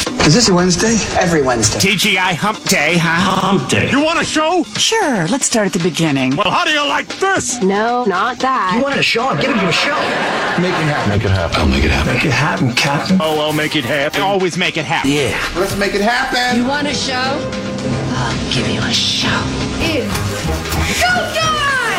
Is this a Wednesday? Every Wednesday. TGI Hump Day, huh? Hump Day. You want a show? Sure, let's start at the beginning. Well, how do you like this? No, not that. You want a show? I'm giving you a show. Make it happen. Make it happen. I'll make it happen. Make it happen, Captain. Oh, I'll make it happen. Always make it happen. Yeah. Let's make it happen. You want a show? I'll give you a show. It's showtime!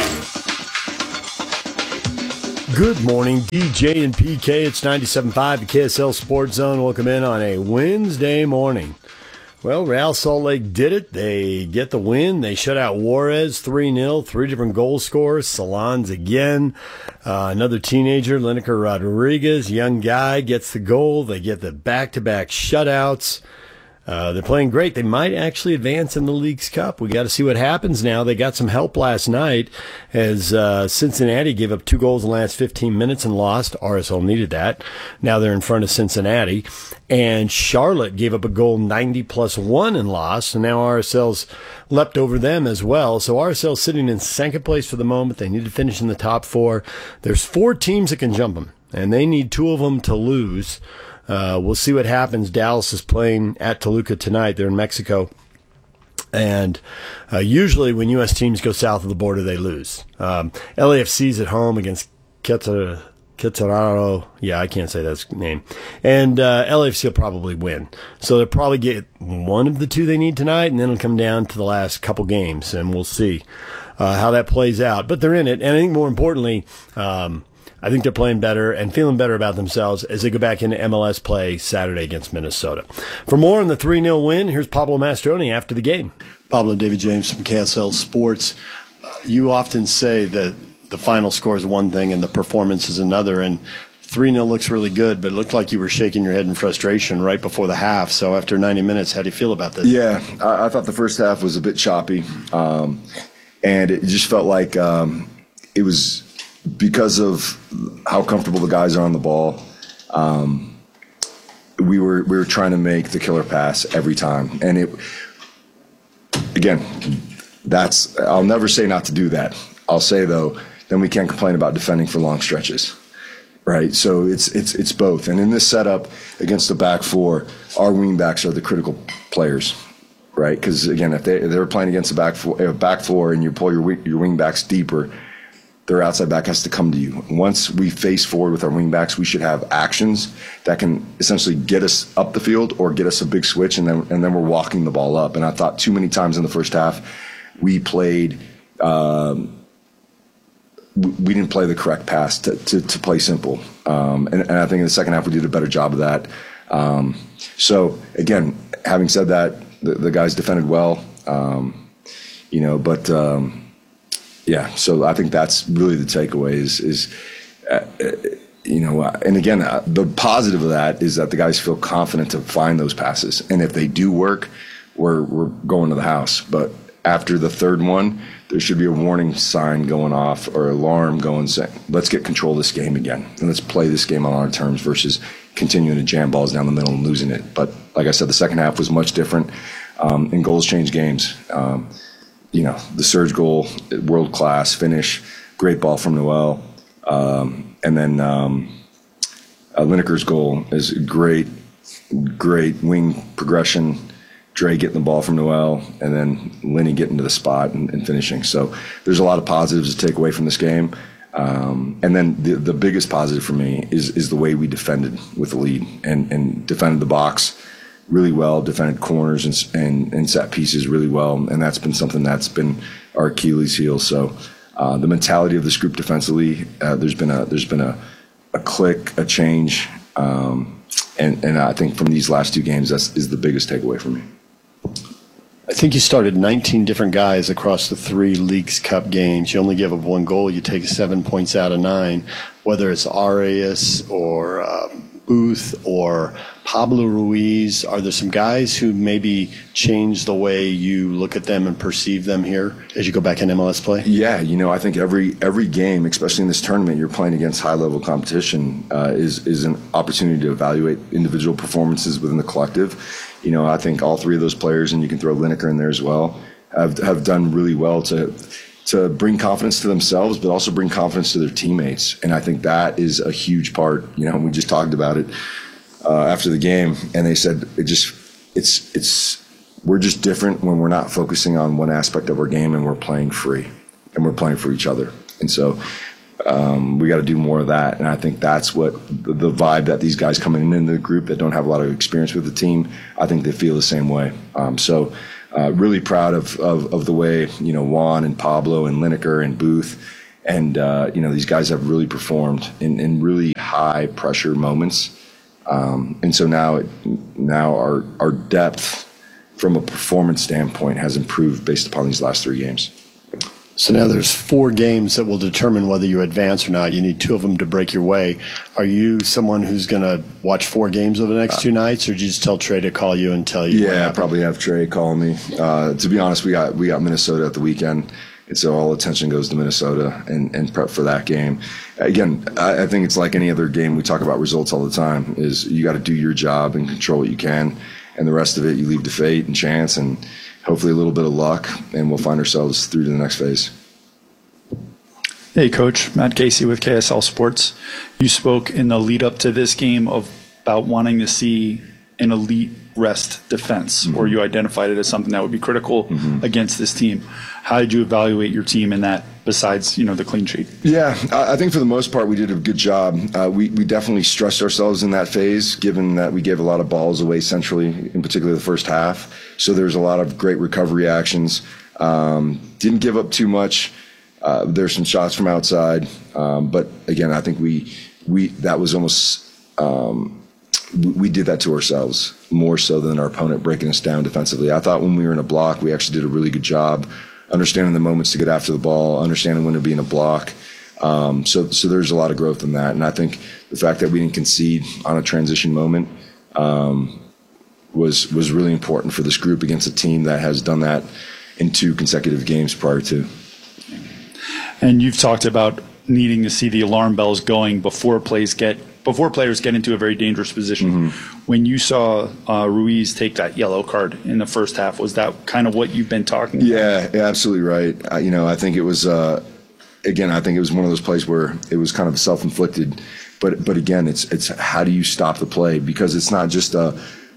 Good morning, DJ and PK. It's 97.5, the KSL Sports Zone. Welcome in on a Wednesday morning. Well, Real Salt Lake did it. They get the win. They shut out Juarez 3-0, 3 different goal scorers. Salons again. Another teenager, Lineker Rodriguez, young guy, gets the goal. They get the back-to-back shutouts. They're playing great. They might actually advance in the League's Cup. We got to see what happens now. They got some help last night as Cincinnati gave up 2 goals in the last 15 minutes and lost. RSL needed that. Now they're in front of Cincinnati. And Charlotte gave up a goal 90+1 and lost. And now RSL's leapt over them as well. So RSL's sitting in second place for the moment. They need to finish in the top 4. There's 4 teams that can jump them, and they need 2 of them to lose. We'll see what happens. Dallas is playing at Toluca tonight. They're in Mexico. And usually when U.S. teams go south of the border, they lose. LAFC's at home against Querétaro. Yeah, I can't say that name. And LAFC will probably win. So they'll probably get one of the 2 they need tonight, and then it'll come down to the last couple games, and we'll see how that plays out. But they're in it. And I think more importantly, I think they're playing better and feeling better about themselves as they go back into MLS play Saturday against Minnesota. For more on the 3-0 win, here's Pablo Mastroeni after the game. Pablo, David James from KSL Sports. You often say that the final score is one thing and the performance is another, and 3-0 looks really good, but it looked like you were shaking your head in frustration right before the half. So after 90 minutes, how do you feel about this? Yeah, I thought the first half was a bit choppy, and it just felt like it was because of how comfortable the guys are on the ball. We were trying to make the killer pass every time, and I'll never say not to do that. I'll say though, then we can't complain about defending for long stretches, right? So it's both. And in this setup against the back 4, our wing backs are the critical players, right? Because again, if they're playing against the back four and you pull your wing backs deeper, their outside back has to come to you. Once we face forward with our wing backs, we should have actions that can essentially get us up the field or get us a big switch, and then we're walking the ball up. And I thought too many times in the first half we played. We didn't play the correct pass to play simple, and I think in the second half we did a better job of that. So again, having said that, the guys defended well, yeah, so I think that's really the takeaway and again, the positive of that is that the guys feel confident to find those passes. And if they do work, we're going to the house. But after the third one, there should be a warning sign going off or alarm going saying, let's get control of this game again. And let's play this game on our terms versus continuing to jam balls down the middle and losing it. But like I said, the second half was much different, and goals change games. The Serge goal, world-class finish, great ball from Noel. And then Lineker's goal is great wing progression, Dre getting the ball from Noel, and then Lenny getting to the spot and finishing. So there's a lot of positives to take away from this game. And then the biggest positive for me is the way we defended with the lead and defended the box really well, defended corners and set pieces really well, and that's been something that's been our Achilles heel. So the mentality of this group defensively, there's been a click, a change, and I think from these last 2 games, that is the biggest takeaway for me. I think you started 19 different guys across the 3 Leagues Cup games. You only give up 1 goal. You take 7 points out of 9, whether it's Arias or Booth or Pablo Ruiz. Are there some guys who maybe change the way you look at them and perceive them here as you go back in MLS play? Yeah, I think every game, especially in this tournament, you're playing against high-level competition, is an opportunity to evaluate individual performances within the collective. I think all 3 of those players, and you can throw Lineker in there as well, have done really well to bring confidence to themselves, but also bring confidence to their teammates. And I think that is a huge part. We just talked about it. after the game, and they said we're just different when we're not focusing on one aspect of our game, and we're playing free, and we're playing for each other. And so we got to do more of that. And I think that's what the vibe that these guys coming into the group that don't have a lot of experience with the team, I think they feel the same way. So really proud of the way, Juan and Pablo and Lineker and Booth and, these guys have really performed in really high pressure moments. And so now our depth from a performance standpoint has improved based upon these last 3 games. So now there's 4 games that will determine whether you advance or not. You need 2 of them to break your way. Are you someone who's going to watch 4 games over the next 2 nights, or do you just tell Trey to call you and tell you? Yeah, I probably have Trey call me. To be honest, we got Minnesota at the weekend, and so all attention goes to Minnesota and prep for that game. Again, I think it's like any other game. We talk about results all the time. Is you got to do your job and control what you can, and the rest of it you leave to fate and chance and hopefully a little bit of luck, and we'll find ourselves through to the next phase. Hey, Coach. Matt Casey with KSL Sports. You spoke in the lead up to this game about wanting to see an elite rest defense, or you identified it as something that would be critical against this team. How did you evaluate your team in that, besides, the clean sheet? Yeah, I think for the most part we did a good job. We definitely stressed ourselves in that phase, given that we gave a lot of balls away centrally, in particular the first half. So there's a lot of great recovery actions. Didn't give up too much. There's some shots from outside, but again, I think we that was almost we did that to ourselves more so than our opponent breaking us down defensively. I thought when we were in a block, we actually did a really good job understanding the moments to get after the ball, understanding when to be in a block. So there's a lot of growth in that, and I think the fact that we didn't concede on a transition moment was really important for this group against a team that has done that in 2 consecutive games prior to. And you've talked about needing to see the alarm bells going before players get into a very dangerous position. When you saw Ruiz take that yellow card in the first half, was that kind of what you've been talking about? Yeah, absolutely right. I think it was again, I think it was one of those plays where it was kind of self-inflicted, but again, it's how do you stop the play, because it's not just a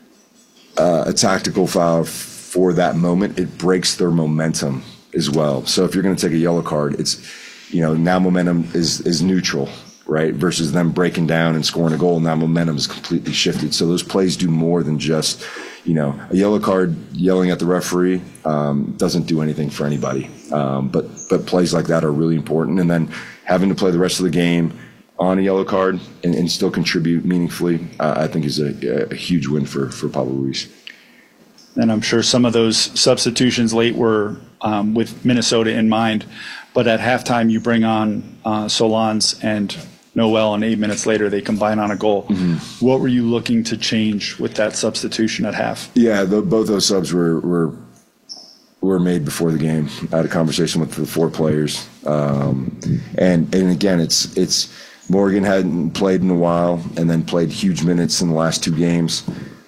tactical foul for that moment. It breaks their momentum as well. So if you're going to take a yellow card, it's, now momentum is neutral, right? Versus them breaking down and scoring a goal. Now momentum is completely shifted. So those plays do more than just, a yellow card yelling at the referee doesn't do anything for anybody. But plays like that are really important. And then having to play the rest of the game on a yellow card and still contribute meaningfully, I think is a huge win for Pablo Ruiz. And I'm sure some of those substitutions late were with Minnesota in mind. But at halftime, you bring on Solans and Noel, and 8 minutes later, they combine on a goal. What were you looking to change with that substitution at half? Yeah, both those subs were made before the game. I had a conversation with the 4 players. And again, it's Morgan hadn't played in a while and then played huge minutes in the last 2 games.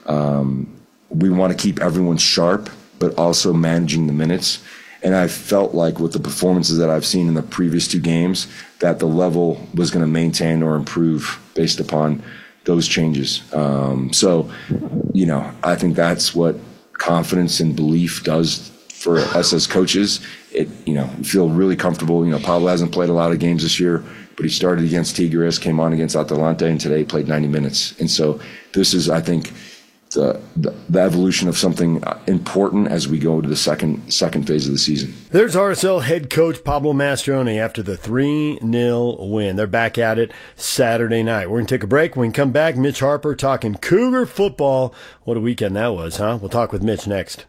We want to keep everyone sharp, but also managing the minutes. And I felt like with the performances that I've seen in the previous 2 games, that the level was going to maintain or improve based upon those changes. So, I think that's what confidence and belief does for us as coaches. It, feel really comfortable. Pablo hasn't played a lot of games this year, but he started against Tigres, came on against Atalanta, and today played 90 minutes. And so this is, I think, the evolution of something important as we go to the second phase of the season. There's RSL head coach Pablo Mastroeni after the 3-0 win. They're back at it Saturday night. We're going to take a break. When we come back, Mitch Harper talking Cougar football. What a weekend that was, huh? We'll talk with Mitch next.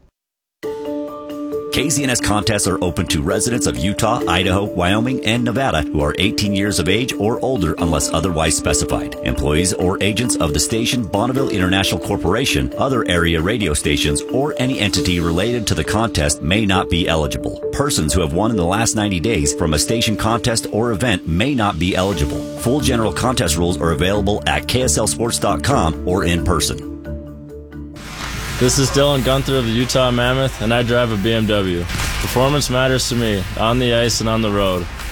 KZNS contests are open to residents of Utah, Idaho, Wyoming, and Nevada who are 18 years of age or older unless otherwise specified. Employees or agents of the station Bonneville International Corporation, other area radio stations, or any entity related to the contest may not be eligible. Persons who have won in the last 90 days from a station contest or event may not be eligible. Full general contest rules are available at KSLSports.com or in person. This is Dylan Gunther of the Utah Mammoth, and I drive a BMW. Performance matters to me, on the ice and on the road.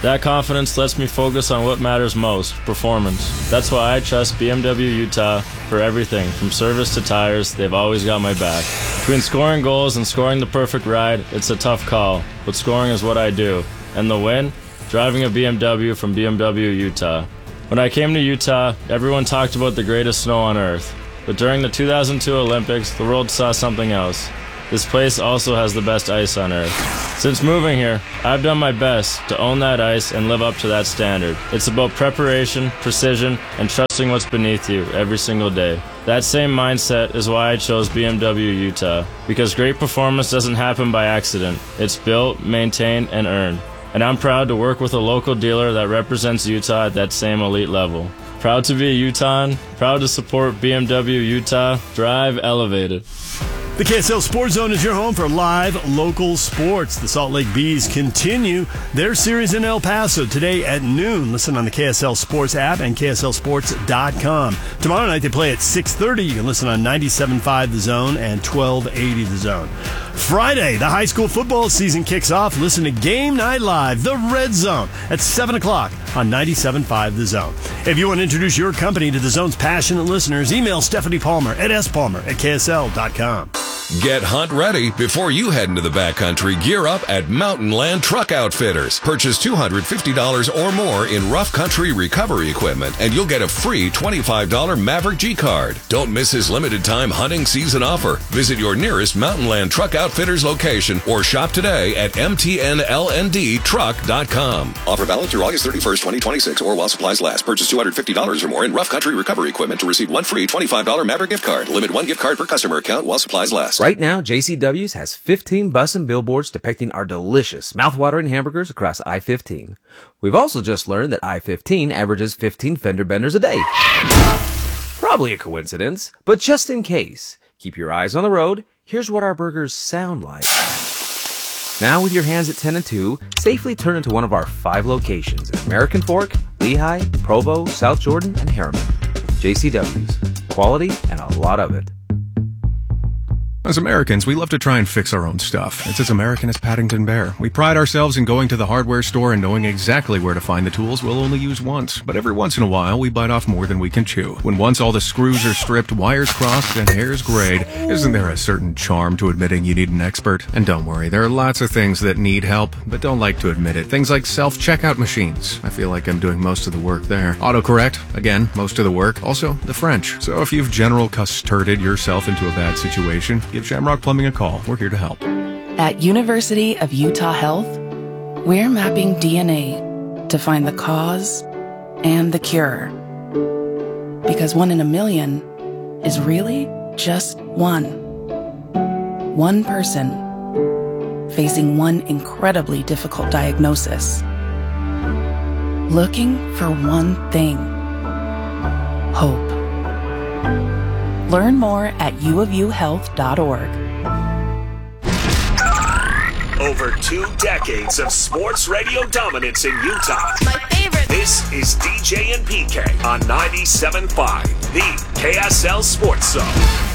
That confidence lets me focus on what matters most, performance. That's why I trust BMW Utah for everything, from service to tires. They've always got my back. Between scoring goals and scoring the perfect ride, it's a tough call, but scoring is what I do. And the win? Driving a BMW from BMW Utah. When I came to Utah, everyone talked about the greatest snow on earth. But during the 2002 Olympics, the world saw something else. This place also has the best ice on earth. Since moving here, I've done my best to own that ice and live up to that standard. It's about preparation, precision, and trusting what's beneath you every single day. That same mindset is why I chose BMW Utah, because great performance doesn't happen by accident. It's built, maintained, and earned. And I'm proud to work with a local dealer that represents Utah at that same elite level. Proud to be a Utahn, proud to support BMW Utah. Drive elevated. The KSL Sports Zone is your home for live local sports. The Salt Lake Bees continue their series in El Paso today at noon. Listen on the KSL Sports app and KSLSports.com. Tomorrow night they play at 6:30. You can listen on 97.5 The Zone and 1280 The Zone. Friday, the high school football season kicks off. Listen to Game Night Live, The Red Zone, at 7 o'clock on 97.5 The Zone. If you want to introduce your company to The Zone's passionate listeners, email Stephanie Palmer at spalmer@ksl.com. Get hunt ready before you head into the backcountry. Gear up at Mountain Land Truck Outfitters. Purchase $250 or more in rough country recovery equipment, and you'll get a free $25 Maverick G card. Don't miss his limited time hunting season offer. Visit your nearest Mountain Land Truck Outfitters location or shop today at mtnlndtruck.com. Offer valid through August 31st, 2026 or while supplies last. Purchase $250 or more in rough country recovery equipment to receive one free $25 Maverick gift card. Limit one gift card per customer account while supplies last. Right now, JCW's has 15 bus and billboards depicting our delicious, mouthwatering hamburgers across I-15. We've also just learned that I-15 averages 15 fender benders a day. Probably a coincidence, but just in case, keep your eyes on the road. Here's what our burgers sound like. Now with your hands at 10 and 2, safely turn into one of our 5 locations at American Fork, Lehigh, Provo, South Jordan, and Harriman. JCW's. Quality and a lot of it. As Americans, we love to try and fix our own stuff. It's as American as Paddington Bear. We pride ourselves in going to the hardware store and knowing exactly where to find the tools we'll only use once. But every once in a while, we bite off more than we can chew. When once all the screws are stripped, wires crossed, and hairs grayed, isn't there a certain charm to admitting you need an expert? And don't worry, there are lots of things that need help, but don't like to admit it. Things like self-checkout machines. I feel like I'm doing most of the work there. Autocorrect, again, most of the work. Also, the French. So if you've general custarded yourself into a bad situation, give Shamrock Plumbing a call. We're here to help. At University of Utah Health, we're mapping DNA to find the cause and the cure. Because 1 in a million is really just one. One person facing one incredibly difficult diagnosis. Looking for one thing. Hope. Learn more at uofuhealth.org. Over 2 decades of sports radio dominance in Utah. My favorite. This is DJ and PK on 97.5, the KSL Sports Zone.